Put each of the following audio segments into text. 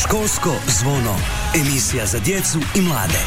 Školsko zvono. Emisija za djecu i mlade.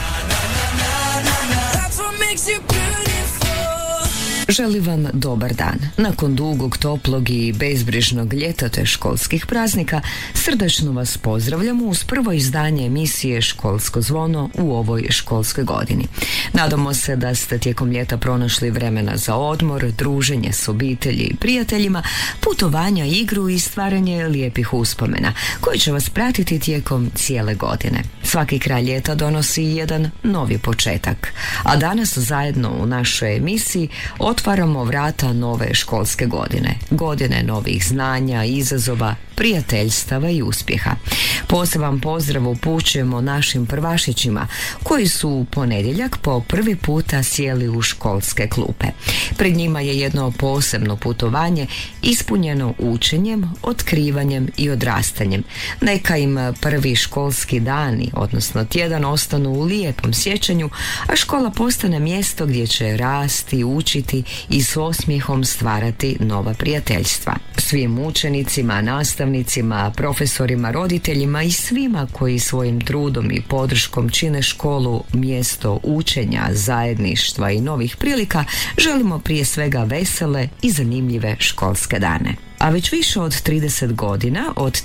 Želim vam dobar dan. Nakon dugog, toplog i bezbrižnog ljeta te školskih praznika, srdačno vas pozdravljamo uz prvo izdanje emisije Školsko zvono u ovoj školskoj godini. Nadamo se da ste tijekom ljeta pronašli vremena za odmor, druženje s obitelji i prijateljima, putovanja, igru i stvaranje lijepih uspomena koji će vas pratiti tijekom cijele godine. Svaki kraj ljeta donosi jedan novi početak, a danas zajedno u našoj emisiji otvaramo vrata nove školske godine. Godine novih znanja, izazova, prijateljstava i uspjeha. Poseban pozdrav upućujemo našim prvašićima koji su u ponedjeljak po prvi puta sjeli u školske klupe. Pred njima je jedno posebno putovanje ispunjeno učenjem, otkrivanjem i odrastanjem. Neka im prvi školski dani, odnosno tjedan, ostanu u lijepom sjećanju, a škola postane mjesto gdje će rasti, učiti i s osmijehom stvarati nova prijateljstva. Svim učenicima, nastavnicima, profesorima, roditeljima i svima koji svojim trudom i podrškom čine školu mjesto učenja, zajedništva i novih prilika, želimo prije svega vesele i zanimljive školske dane. A već više od 30 godina, od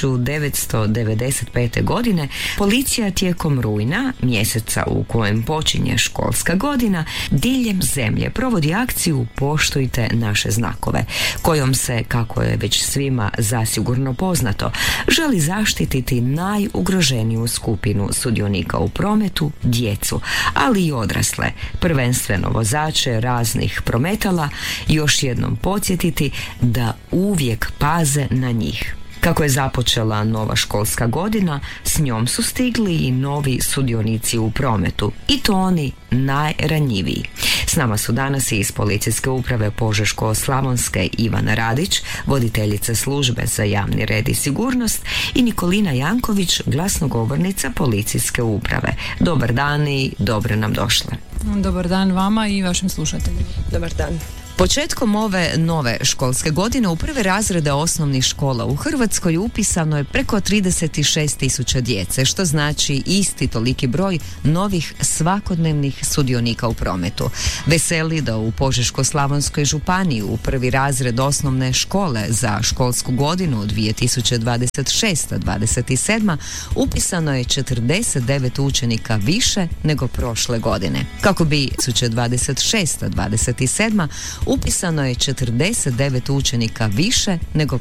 1995. godine, policija tijekom rujna, mjeseca u kojem počinje školska godina, diljem zemlje provodi akciju Poštujte naše znakove, kojom se, kako je već svima zasigurno poznato, želi zaštititi najugroženiju skupinu sudionika u prometu, djecu, ali i odrasle, prvenstveno vozače raznih prometala, još jednom podsjetiti da uvijek paze na njih. Kako je započela nova školska godina, s njom su stigli i novi sudionici u prometu, i to oni najranjiviji. S nama su danas iz Policijske uprave Požeško-slavonske Ivana Radić, voditeljica službe za javni red i sigurnost, i Nikolina Janković, glasnogovornica Policijske uprave. Dobar dan i dobro nam došle. Dobar dan vama i vašim slušateljima. Dobar dan. Početkom ove nove školske godine u prve razrede osnovnih škola u Hrvatskoj upisano je preko 36.000 djece, što znači isti toliki broj novih svakodnevnih sudionika u prometu. Veseli da u Požeško-slavonskoj županiji u prvi razred osnovne škole za školsku godinu 2026-27 upisano je 49 učenika više nego prošle godine. Kako bi 2026-27 upisano je 49 učenika više nego